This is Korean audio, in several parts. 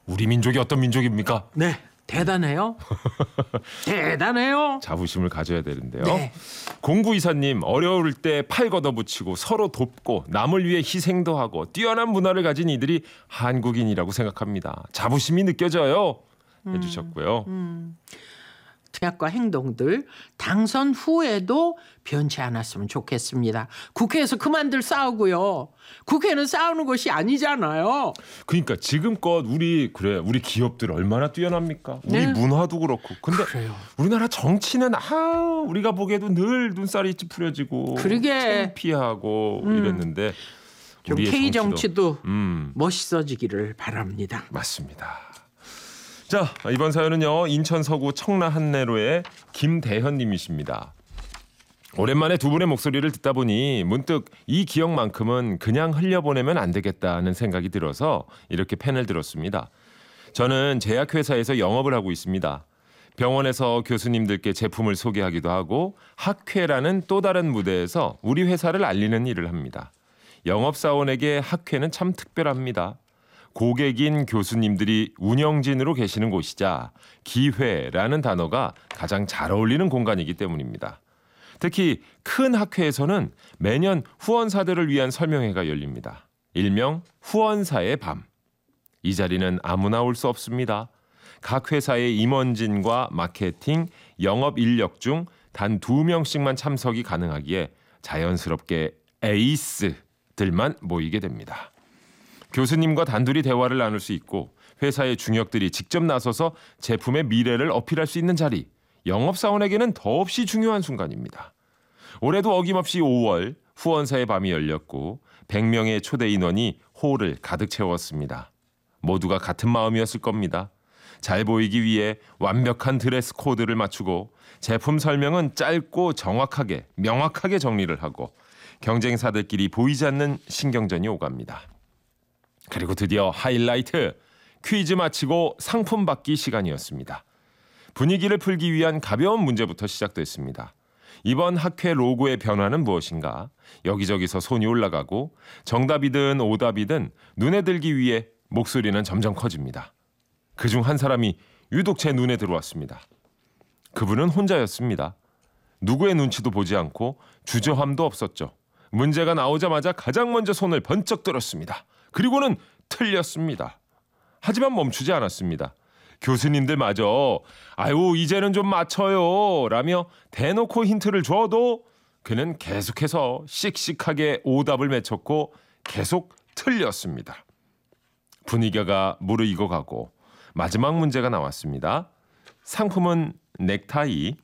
우리 민족이 어떤 민족입니까? 네, 대단해요. 대단해요. 자부심을 가져야 되는데요. 네. 공구이사님, 어려울 때 팔 걷어붙이고 서로 돕고 남을 위해 희생도 하고 뛰어난 문화를 가진 이들이 한국인이라고 생각합니다. 자부심이 느껴져요. 해주셨고요. 생각과 행동들 당선 후에도 변치 않았으면 좋겠습니다. 국회에서 그만들 싸우고요. 국회는 싸우는 것이 아니잖아요. 그러니까 지금껏 우리 기업들 얼마나 뛰어납니까? 우리 네. 문화도 그렇고. 근데 그래요. 우리나라 정치는 우리가 보기에도 늘 눈살이 찌푸려지고 그러게. 창피하고 이랬는데 좀 우리의 K 정치도 음. 멋있어지기를 바랍니다. 맞습니다. 자, 이번 사연은요. 인천 서구 청라 한내로의 김대현 님이십니다. 오랜만에 두 분의 목소리를 듣다 보니 문득 이 기억만큼은 그냥 흘려보내면 안 되겠다는 생각이 들어서 이렇게 펜을 들었습니다. 저는 제약회사에서 영업을 하고 있습니다. 병원에서 교수님들께 제품을 소개하기도 하고 학회라는 또 다른 무대에서 우리 회사를 알리는 일을 합니다. 영업사원에게 학회는 참 특별합니다. 고객인 교수님들이 운영진으로 계시는 곳이자 기회라는 단어가 가장 잘 어울리는 공간이기 때문입니다. 특히 큰 학회에서는 매년 후원사들을 위한 설명회가 열립니다. 일명 후원사의 밤. 이 자리는 아무나 올 수 없습니다. 각 회사의 임원진과 마케팅, 영업 인력 중 단 2명씩만 참석이 가능하기에 자연스럽게 에이스들만 모이게 됩니다. 교수님과 단둘이 대화를 나눌 수 있고 회사의 중역들이 직접 나서서 제품의 미래를 어필할 수 있는 자리, 영업사원에게는 더없이 중요한 순간입니다. 올해도 어김없이 5월 후원사의 밤이 열렸고 100명의 초대 인원이 홀을 가득 채웠습니다. 모두가 같은 마음이었을 겁니다. 잘 보이기 위해 완벽한 드레스 코드를 맞추고 제품 설명은 짧고 정확하게, 명확하게 정리를 하고 경쟁사들끼리 보이지 않는 신경전이 오갑니다. 그리고 드디어 하이라이트, 퀴즈 마치고 상품 받기 시간이었습니다. 분위기를 풀기 위한 가벼운 문제부터 시작됐습니다. 이번 학회 로고의 변화는 무엇인가? 여기저기서 손이 올라가고 정답이든 오답이든 눈에 들기 위해 목소리는 점점 커집니다. 그중 한 사람이 유독 제 눈에 들어왔습니다. 그분은 혼자였습니다. 누구의 눈치도 보지 않고 주저함도 없었죠. 문제가 나오자마자 가장 먼저 손을 번쩍 들었습니다. 그리고는 틀렸습니다. 하지만 멈추지 않았습니다. 교수님들마저 이제는 좀 맞춰요 라며 대놓고 힌트를 줘도 그는 계속해서 씩씩하게 오답을 맺혔고 계속 틀렸습니다. 분위기가 무르익어가고 마지막 문제가 나왔습니다. 상품은 넥타이.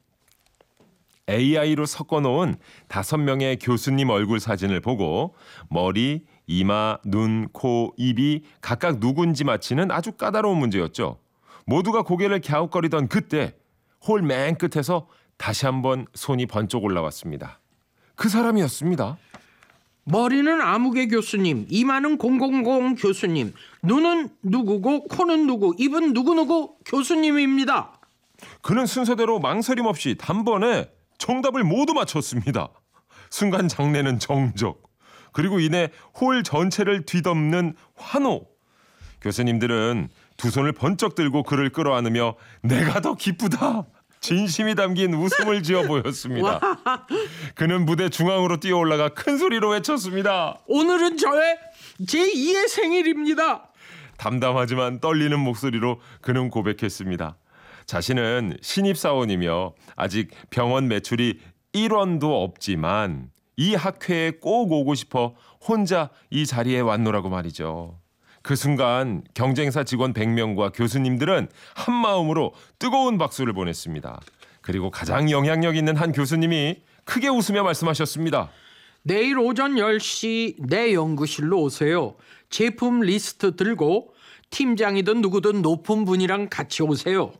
AI로 섞어놓은 5명의 교수님 얼굴 사진을 보고 머리, 이마, 눈, 코, 입이 각각 누군지 맞히는 아주 까다로운 문제였죠. 모두가 고개를 갸웃거리던 그때 홀 맨 끝에서 다시 한번 손이 번쩍 올라왔습니다. 그 사람이었습니다. 머리는 아무개 교수님, 이마는 000 교수님, 눈은 누구고 코는 누구, 입은 누구누구 교수님입니다. 그는 순서대로 망설임 없이 단번에 정답을 모두 맞췄습니다. 순간 장내는 정적, 그리고 이내 홀 전체를 뒤덮는 환호. 교수님들은 두 손을 번쩍 들고 그를 끌어안으며 내가 더 기쁘다, 진심이 담긴 웃음을 지어 보였습니다. 그는 무대 중앙으로 뛰어올라가 큰 소리로 외쳤습니다. 오늘은 저의 제2의 생일입니다. 담담하지만 떨리는 목소리로 그는 고백했습니다. 자신은 신입사원이며 아직 병원 매출이 1원도 없지만 이 학회에 꼭 오고 싶어 혼자 이 자리에 왔노라고 말이죠. 그 순간 경쟁사 직원 100명과 교수님들은 한 마음으로 뜨거운 박수를 보냈습니다. 그리고 가장 영향력 있는 한 교수님이 크게 웃으며 말씀하셨습니다. 내일 오전 10시 내 연구실로 오세요. 제품 리스트 들고 팀장이든 누구든 높은 분이랑 같이 오세요.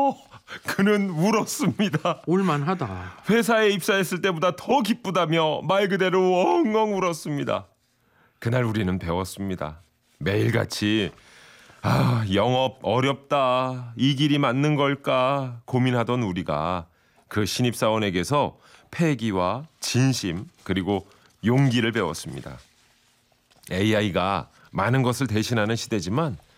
그는 울었습니다. 울만하다. 회사에 입사했을 때보다 더 기쁘다며 말 그대로 엉엉 울었습니다. 그날 우리는 배웠습니다. 매일같이 영업 어렵다, 이 길이 맞는 걸까 고민하던 우리가 그 신입사원에게서 패기와 진심 그리고 용기를 배웠습니다. AI가 많은 것을 대신하는 시대지만